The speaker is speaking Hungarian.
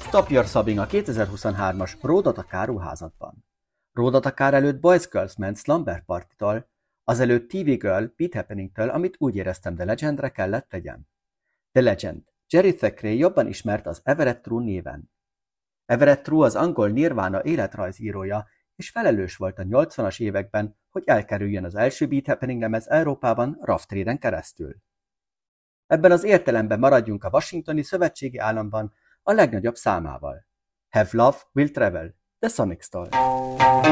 Stop Your Sobbing a 2023-as Road Attack ruházatban. Road Attack előtt Boys Girls Men Slumber Party-tól, azelőtt TV Girl Beat Happening-től, amit úgy éreztem The Legendre kellett tegyem. The Legend. Jerry Thackeray jobban ismert az Everett True néven. Everett True az angol Nirvana életrajzírója, és felelős volt a 80-as években, hogy elkerüljön az első Beat Happening lemez Európában Rough Trade-en keresztül. Ebben az értelemben maradjunk a washingtoni szövetségi államban a legnagyobb számával. Have Love Will Travel, The Sonics-tól.